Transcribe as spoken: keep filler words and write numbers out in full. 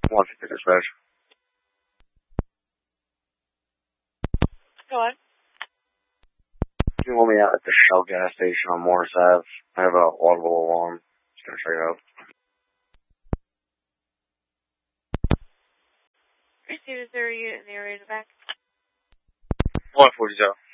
one fifty dispatch. Go on. You want me out at the Shell gas station on Morris Ave? I have an audible alarm. Just gonna check it out. Is there a unit in the area in the back? one forty-two.